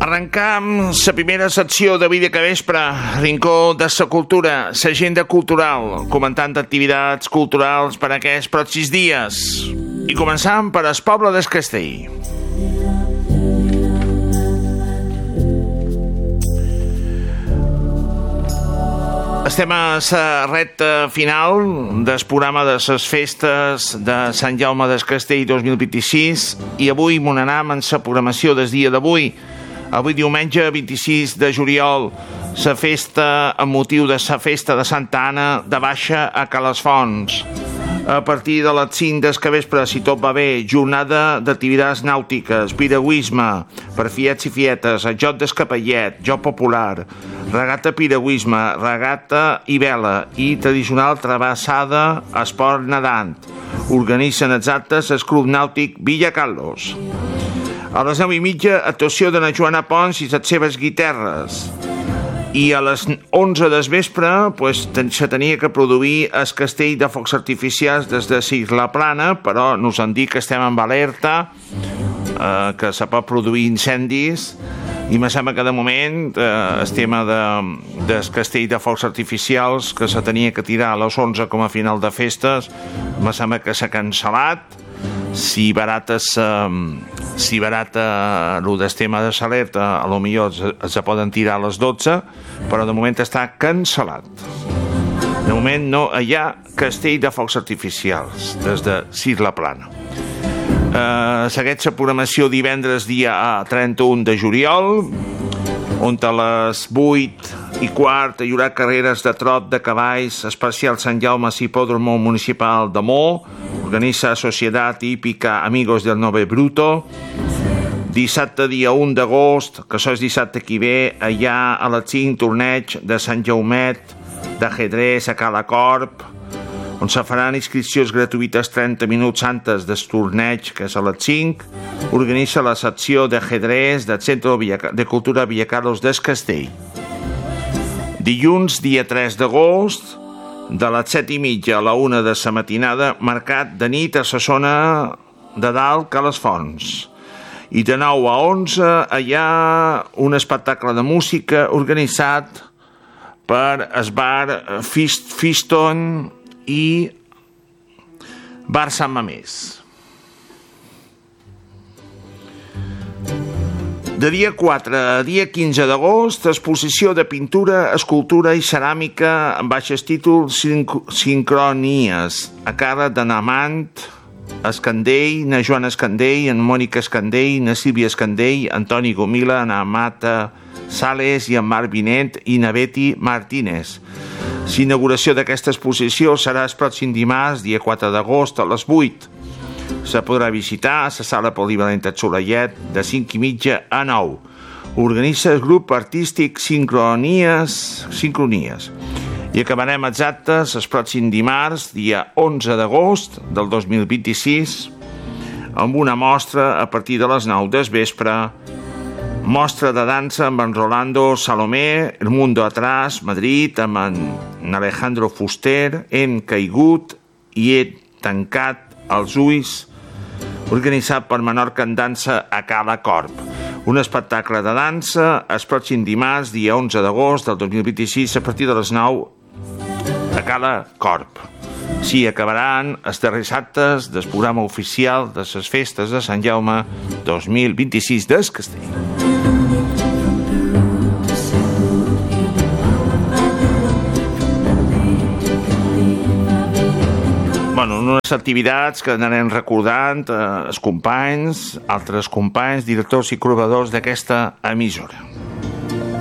Arrencam la primera secció de Vida que Vespre, rincó de la cultura, l'agenda cultural, comentant activitats culturals per a aquests pròxims dies. I començam per el poble del Castell. Estem a la recta final del programa de les festes de Sant Jaume del Castell 2026 i avui m'onarem en la programació del dia d'avui. Avui diumenge 26 de juliol, la festa amb motiu de la festa de Santa Anna de Baixa a Calasfons. A partir de les 5 del capvespre, si tot va bé, jornada d'activitats nàutiques, piragüisme per fiets i fietes, el joc del capellet, joc popular, regata piragüisme, regata i vela i tradicional travessada esport nedant. Organitzen els actes el Club Nàutic Villa Carlos. A les 9:30, actuació de la Joana Pons i les seves guitarres. I a les 11 del vespre se tenia que produir el castell de focs artificials des de Isla Plana, però nos han dit que estem en alerta, que se pot produir incendis, i me sembla que de moment el tema del castell de focs artificials que se tenia que tirar a les 11 com a final de festes, me sembla que s'ha cancel·lat. Si barata el del tema de l'alerta, a lo millor se poden tirar a les 12, però de moment està cancel·lat. De moment no hi ha castell de focs artificials des de Isla Plana. Segueix la programació divendres dia 31 de juliol, on a les 8:15 hi haurà carreres de trot de cavalls especial Sant Jaume a l'Hipòdromo Municipal de Mo. Organitza Societat Hípica Amigos del Nove Bruto. Dissabte dia 1 d'agost, que això és dissabte que ve, allà a les 5 torneig de Sant Jaumet d'ajedrez a Calacorp, on se faran inscripcions gratuïtes 30 minuts antes del torneig, que és a les 5. Organitza la secció d'ajedrez del Centre de Cultura Villa Carlos del Castell. Dilluns, dia 3 d'agost, de les 7:30 a la 1 de la matinada, mercat de nit a la zona de dalt Calasfons. I de 9 a 11 hi ha un espectacle de música organitzat per el bar Fiston i Bar Sant Mamés. De dia 4 a dia 15 d'agost, exposició de pintura, escultura i ceràmica amb baixes títols Sincronies, a càrrec de Namant Escandell, na Joana Escandell, en Mònica Escandell, na Sílvia Escandell, Antoni Gomila, na Mata Sales i en Marc Vinet i na Betty Martínez. L'inauguració d'aquesta exposició serà el pròxim dimarts, dia 4 d'agost, a les 8. Se podrà visitar a la sala polivalent de Soleillet de 5:30 a 9. Organitza el grup artístic Sincronies. I acabarem els actes el pròxim dimarts, dia 11 d'agost del 2026, amb una mostra a partir de les 9 del vespre. Mostra de dansa amb en Rolando Salomé, El Mundo Atrás, Madrid, amb en Alejandro Fuster, Hem caigut i he tancat els ulls, organitzat per Menorca en dansa a Calacorp. Un espectacle de dansa el pròxim dimarts, dia 11 d'agost del 2026, a partir de les 9 a Calacorp. Sí, acabaran els darrers actes del programa oficial de les festes de Sant Jaume 2026 del Castell. Unes activitats que anarem recordant els companys, altres companys, directors i col·laboradors d'aquesta emissora.